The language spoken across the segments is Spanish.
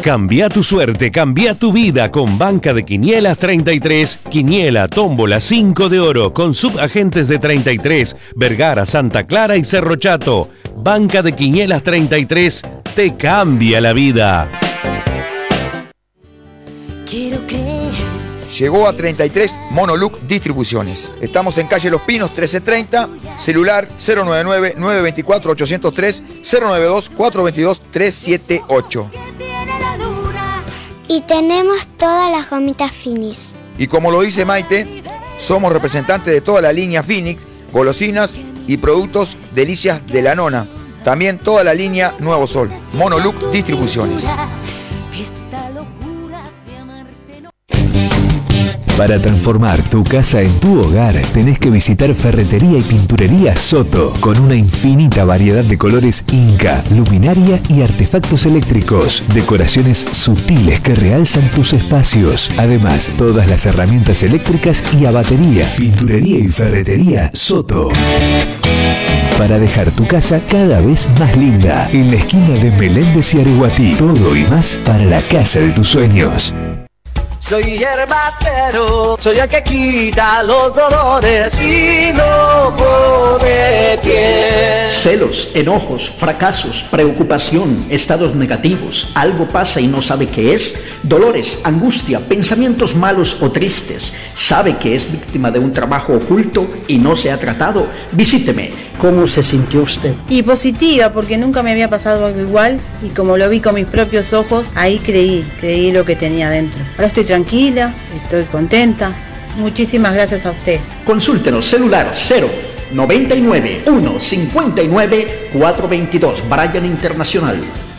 Cambia tu suerte, cambia tu vida con Banca de Quinielas 33, Quiniela, Tómbola, 5 de oro, con subagentes de 33, Vergara, Santa Clara y Cerro Chato. Banca de Quinielas 33 te cambia la vida. Quiero creer. Llegó a 33 Monoluc Distribuciones. Estamos en calle Los Pinos 1330, celular 099-924-803, 092-422-378. Y tenemos todas las gomitas Finis. Y como lo dice Maite, somos representantes de toda la línea Phoenix, golosinas y productos Delicias de la Nona. También toda la línea Nuevo Sol. Monoluc Distribuciones. Para transformar tu casa en tu hogar, tenés que visitar Ferretería y Pinturería Soto, con una infinita variedad de colores Inca, luminaria y artefactos eléctricos, decoraciones sutiles que realzan tus espacios. Además, todas las herramientas eléctricas y a batería. Pinturería y Ferretería Soto. Para dejar tu casa cada vez más linda, en la esquina de Meléndez y Areguatí. Todo y más para la casa de tus sueños. Soy herbatero, soy el que quita los dolores y no pone pie. Celos, enojos, fracasos, preocupación, estados negativos, algo pasa y no sabe qué es, dolores, angustia, pensamientos malos o tristes, sabe que es víctima de un trabajo oculto y no se ha tratado. Visíteme. ¿Cómo se sintió usted? Y positiva, porque nunca me había pasado algo igual y como lo vi con mis propios ojos, ahí creí lo que tenía dentro. Ahora estoy tranquila, estoy contenta. Muchísimas gracias a usted. Consúltenos, celular 099 159 422, Bryan Internacional.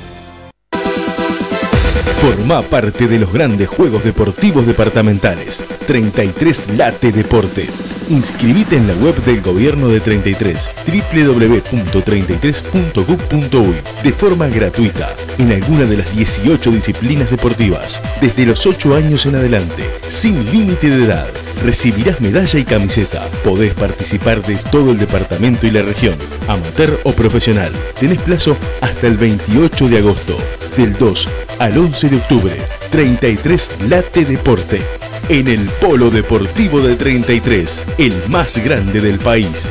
Forma parte de los grandes juegos deportivos departamentales. 33 Late Deporte. Inscribite en la web del Gobierno de 33, www.33.gov.uy, de forma gratuita, en alguna de las 18 disciplinas deportivas, desde los 8 años en adelante, sin límite de edad. Recibirás medalla y camiseta. Podés participar de todo el departamento y la región, amateur o profesional. Tenés plazo hasta el 28 de agosto, del 2 al 11 de octubre. 33 Late Deporte. En el Polo Deportivo de 33, el más grande del país.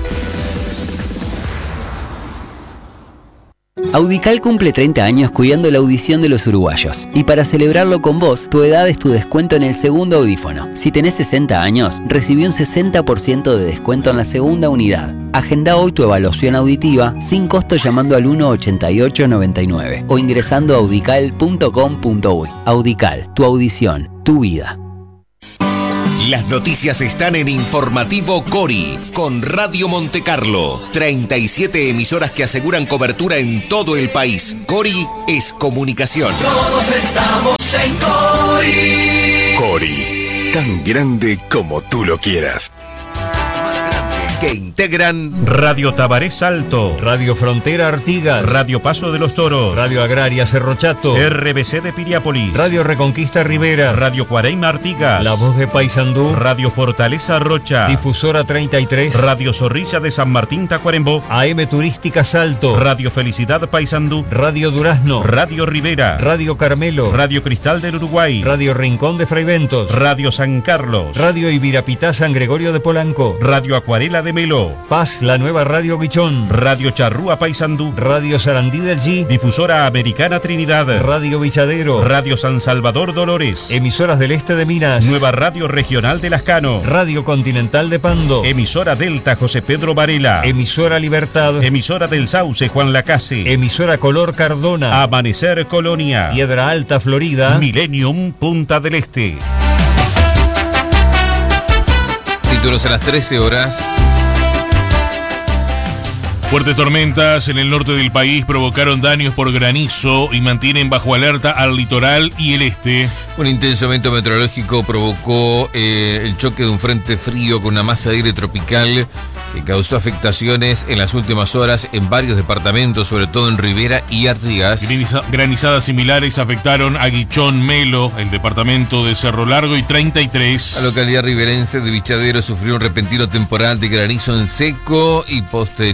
Audical cumple 30 años cuidando la audición de los uruguayos. Y para celebrarlo con vos, tu edad es tu descuento en el segundo audífono. Si tenés 60 años, recibí un 60% de descuento en la segunda unidad. Agenda hoy tu evaluación auditiva sin costo llamando al 18899 o ingresando a audical.com.uy. Audical, tu audición, tu vida. Las noticias están en Informativo Cori, con Radio Montecarlo. 37 emisoras que aseguran cobertura en todo el país. Cori es comunicación. Todos estamos en Cori. Cori, tan grande como tú lo quieras. Que integran Radio Tabaré Salto, Radio Frontera Artigas, Radio Paso de los Toros, Radio Agraria Cerro Chato, RBC de Piriápolis, Radio Reconquista Rivera, Radio Cuareima Artigas, La Voz de Paysandú, Radio Fortaleza Rocha, Difusora 33, Radio Zorrilla de San Martín Tacuarembó, AM Turística Salto, Radio Felicidad Paysandú, Radio Durazno, Radio Rivera, Radio Carmelo, Radio Cristal del Uruguay, Radio Rincón de Fraiventos, Radio San Carlos, Radio Ibirapitá San Gregorio de Polanco, Radio Acuarela de Melo, Paz, la nueva Radio Guichón, Radio Charrúa Paysandú, Radio Sarandí del G, Difusora Americana Trinidad, Radio Villadero, Radio San Salvador Dolores, Emisoras del Este de Minas, Nueva Radio Regional de Lascano, Radio Continental de Pando, Emisora Delta José Pedro Varela, Emisora Libertad, Emisora del Sauce Juan Lacase, Emisora Color Cardona, Amanecer Colonia, Piedra Alta Florida, Millennium Punta del Este. Títulos a las 13 horas. Fuertes tormentas en el norte del país provocaron daños por granizo y mantienen bajo alerta al litoral y el este. Un intenso evento meteorológico provocó el choque de un frente frío con una masa de aire tropical que causó afectaciones en las últimas horas en varios departamentos, sobre todo en Rivera y Artigas. Granizadas similares afectaron a Guichón, Melo, el departamento de Cerro Largo y 33. La localidad riverense de Vichadero sufrió un repentino temporal de granizo en seco y posteriores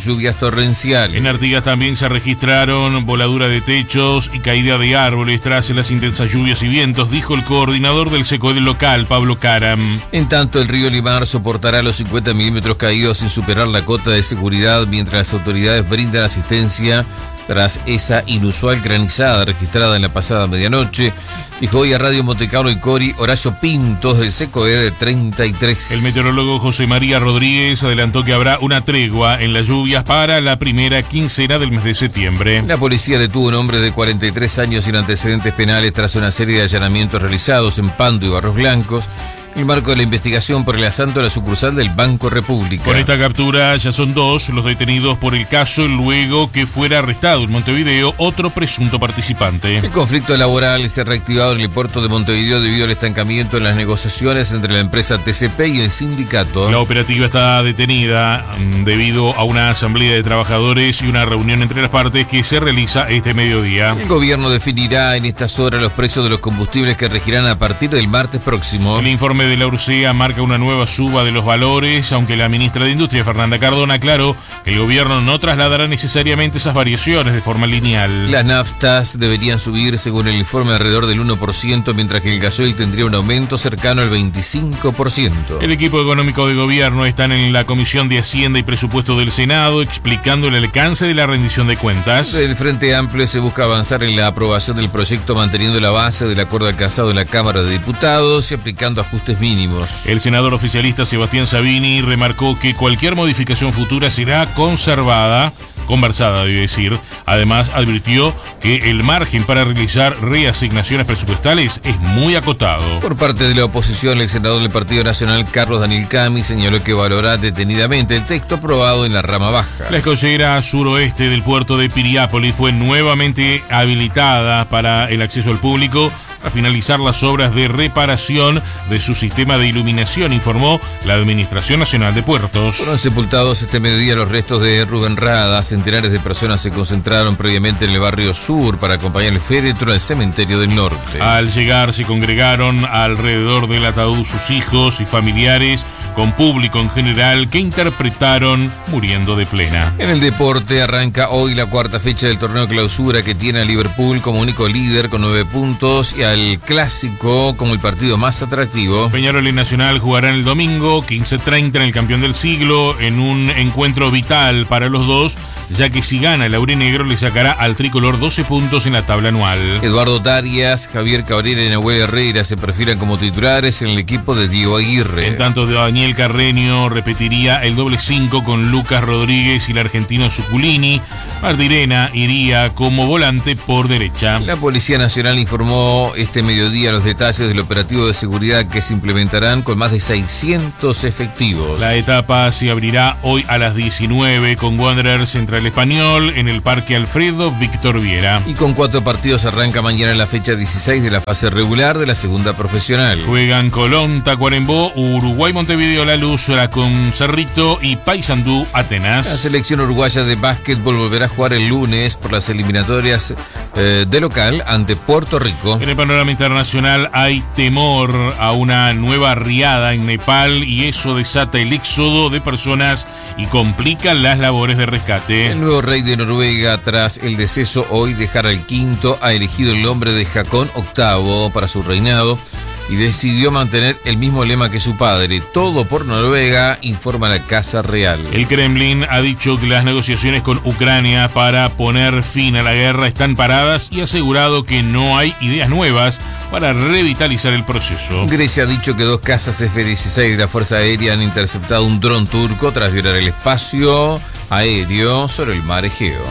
lluvias torrenciales. En Artigas también se registraron voladura de techos y caída de árboles tras las intensas lluvias y vientos, dijo el coordinador del SECODEL local, Pablo Caram. En tanto, el río Limar soportará los 50 milímetros caídos sin superar la cota de seguridad mientras las autoridades brindan asistencia tras esa inusual granizada registrada en la pasada medianoche, dijo hoy a Radio Montecarlo y Cori Horacio Pintos del SECOED 33. El meteorólogo José María Rodríguez adelantó que habrá una tregua en las lluvias para la primera quincena del mes de septiembre. La policía detuvo a un hombre de 43 años sin antecedentes penales tras una serie de allanamientos realizados en Pando y Barros Blancos, en el marco de la investigación por el asalto a la sucursal del Banco República. Con esta captura ya son 2 los detenidos por el caso luego que fuera arrestado en Montevideo otro presunto participante. El conflicto laboral se ha reactivado en el puerto de Montevideo debido al estancamiento en las negociaciones entre la empresa TCP y el sindicato. La operativa está detenida debido a una asamblea de trabajadores y una reunión entre las partes que se realiza este mediodía. El gobierno definirá en estas horas los precios de los combustibles que regirán a partir del martes próximo. El informe de la URSEA marca una nueva suba de los valores, aunque la ministra de Industria, Fernanda Cardona, aclaró que el gobierno no trasladará necesariamente esas variaciones de forma lineal. Las naftas deberían subir, según el informe, alrededor del 1%, mientras que el gasoil tendría un aumento cercano al 25%. El equipo económico de gobierno está en la Comisión de Hacienda y Presupuesto del Senado explicando el alcance de la rendición de cuentas. Del Frente Amplio se busca avanzar en la aprobación del proyecto manteniendo la base del acuerdo alcanzado en la Cámara de Diputados y aplicando ajustes mínimos. El senador oficialista Sebastián Sabini remarcó que cualquier modificación futura será conversada, debe decir. Además, advirtió que el margen para realizar reasignaciones presupuestales es muy acotado. Por parte de la oposición, el senador del Partido Nacional, Carlos Daniel Cami, señaló que valorará detenidamente el texto aprobado en la rama baja. La escollera suroeste del puerto de Piriápolis fue nuevamente habilitada para el acceso al público a finalizar las obras de reparación de su sistema de iluminación, informó la Administración Nacional de Puertos. Fueron sepultados este mediodía los restos de Rubén Rada. Centenares de personas se concentraron previamente en el barrio sur para acompañar el féretro al cementerio del norte. Al llegar se congregaron alrededor del ataúd sus hijos y familiares, con público en general que interpretaron Muriendo de Plena. En el deporte arranca hoy la cuarta fecha del torneo clausura que tiene a Liverpool como único líder con 9 puntos y al clásico como el partido más atractivo. Peñarol y Nacional jugarán el domingo 15:30 en el campeón del siglo en un encuentro vital para los dos, ya que si gana el aurinegro le sacará al tricolor 12 puntos en la tabla anual. Eduardo Tarias, Javier Cabrera y Nahuel Herrera se perfilan como titulares en el equipo de Diego Aguirre. En tanto, Daniel Carreño repetiría el doble 5 con Lucas Rodríguez y el argentino Zuculini. Martirena iría como volante por derecha. La Policía Nacional informó este mediodía los detalles del operativo de seguridad que se implementarán con más de 600 efectivos. La etapa se abrirá hoy a las 19 con Wanderers Central Español en el Parque Alfredo Víctor Viera. Y con 4 partidos arranca mañana la fecha 16 de la fase regular de la segunda profesional. Juegan Colón, Tacuarembó, Uruguay Montevideo La Luz, con Cerrito y Paysandú Atenas. La selección uruguaya de básquetbol volverá a jugar el lunes por las eliminatorias de local ante Puerto Rico. En el panorama internacional hay temor a una nueva riada en Nepal y eso desata el éxodo de personas y complica las labores de rescate. El nuevo rey de Noruega, tras el deceso hoy de Harald V, ha elegido el nombre de Haakon VIII para su reinado y decidió mantener el mismo lema que su padre, todo por Noruega, informa la Casa Real. El Kremlin ha dicho que las negociaciones con Ucrania para poner fin a la guerra están paradas y ha asegurado que no hay ideas nuevas para revitalizar el proceso. Grecia ha dicho que 2 cazas F-16 de la Fuerza Aérea han interceptado un dron turco tras violar el espacio aéreo sobre el mar Egeo.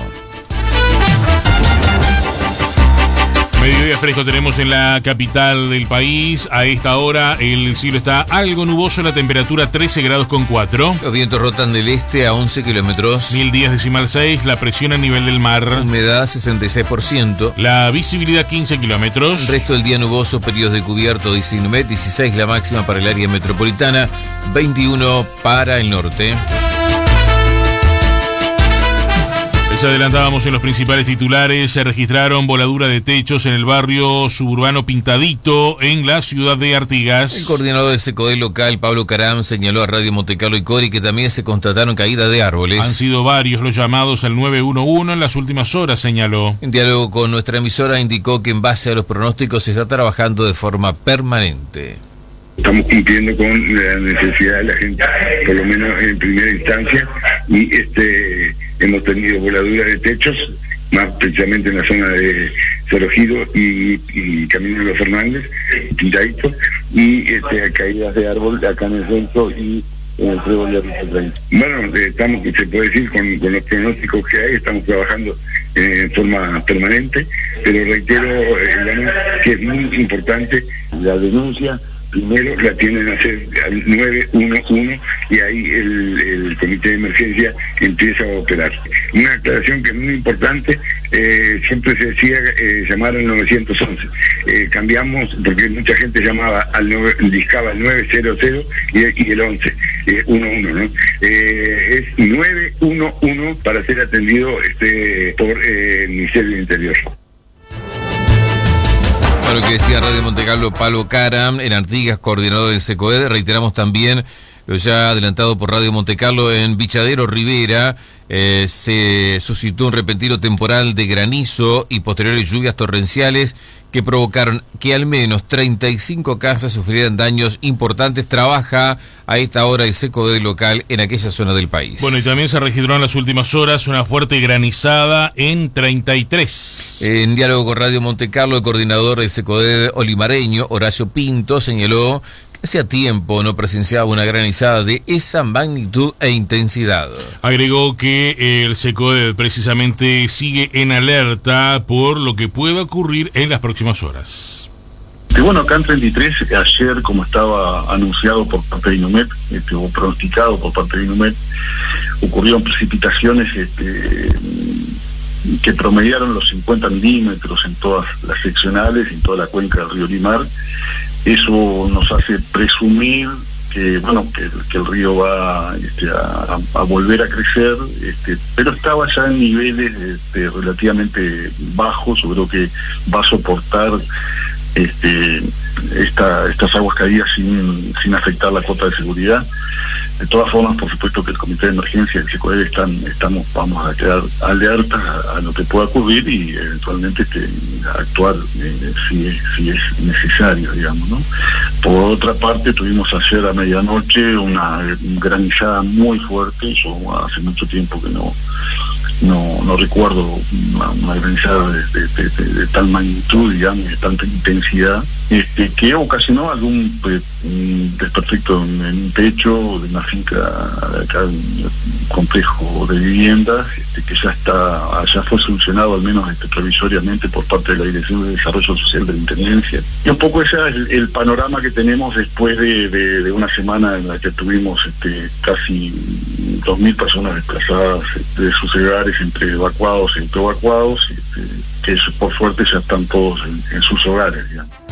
Mediodía fresco tenemos en la capital del país. A esta hora el cielo está algo nuboso, la temperatura 13 grados con 4. Los vientos rotan del este a 11 kilómetros. 1010,6, la presión a nivel del mar. Humedad 66%. La visibilidad 15 kilómetros. El resto del día nuboso, periodos de cubierto 19, 16 la máxima para el área metropolitana, 21 para el norte. El Les adelantábamos en los principales titulares, se registraron voladuras de techos en el barrio suburbano Pintadito, en la ciudad de Artigas. El coordinador del SECODE local, Pablo Caram, señaló a Radio Montecarlo y Cori que también se constataron caídas de árboles. Han sido varios los llamados al 911 en las últimas horas, señaló. En diálogo con nuestra emisora indicó que en base a los pronósticos se está trabajando de forma permanente. Estamos cumpliendo con la necesidad de la gente, por lo menos en primera instancia, y hemos tenido voladuras de techos, más precisamente en la zona de Cerro Giro y Camino de los Fernández, Pintadito, y caídas de árbol acá en el centro y en el Trébol de Ruta 30. Bueno, estamos, se puede decir, con los pronósticos que hay, estamos trabajando en forma permanente, pero reitero que es muy importante la denuncia. Primero la tienen a hacer al 911 y ahí el comité de emergencia empieza a operar. Una aclaración que es muy importante, siempre se decía llamar al 911. Cambiamos porque mucha gente llamaba discaba al 900 y el 11, 11, ¿no? Es 911 para ser atendido por el Ministerio del Interior. Lo que decía Radio Montecarlo Pablo Caram, en Artigas, coordinador del SECOED. Reiteramos también lo ya adelantado por Radio Montecarlo en Vichadero Rivera. Se suscitó un repentino temporal de granizo y posteriores lluvias torrenciales que provocaron que al menos 35 casas sufrieran daños importantes. Trabaja a esta hora el SECODE local en aquella zona del país. Bueno, y también se registró en las últimas horas una fuerte granizada en 33. En diálogo con Radio Montecarlo, el coordinador del SECODE olimareño, Horacio Pinto, señaló que hacía tiempo no presenciaba una granizada de esa magnitud e intensidad. Agregó que el SECODE precisamente sigue en alerta por lo que pueda ocurrir en las próximas horas. Y bueno, acá en 33, ayer, como estaba anunciado por parte de INUMED, o pronosticado por parte de INUMED, ocurrieron precipitaciones que promediaron los 50 milímetros en todas las seccionales, en toda la cuenca del río Limar. Eso nos hace presumir que el río va a volver a crecer, pero estaba ya en niveles relativamente bajos. Yo creo que va a soportar estas aguas caídas sin afectar la cota de seguridad. De todas formas, por supuesto que el comité de emergencia y el SECODE vamos a quedar alertas a lo que pueda ocurrir y eventualmente actuar si es necesario, digamos, ¿no? Por otra parte, tuvimos ayer a medianoche una granizada muy fuerte. Yo hace mucho tiempo que no recuerdo una granizada de tal magnitud, digamos, de tanta intensidad, que ocasionó algún desperfecto en un techo de una finca acá, un complejo de viviendas, que ya fue solucionado al menos provisoriamente por parte de la Dirección de Desarrollo Social de la Intendencia. Y un poco ese es el panorama que tenemos después de una semana en la que tuvimos casi 2.000 personas desplazadas de sus hogares, entre evacuados y autoevacuados, que por suerte ya están todos en sus hogares, digamos.